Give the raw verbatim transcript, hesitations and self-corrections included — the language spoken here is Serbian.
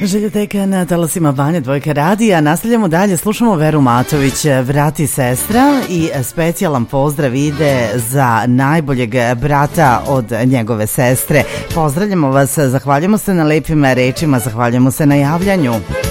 Željoteka na talasima Banje Dvojka radija. Nastavljamo dalje, slušamo Veru Matović, Vrati sestra, i specijalan pozdrav ide za najboljeg brata od njegove sestre. Pozdravljamo vas, zahvaljujemo se na lepim rečima, zahvaljujemo se na javljanju.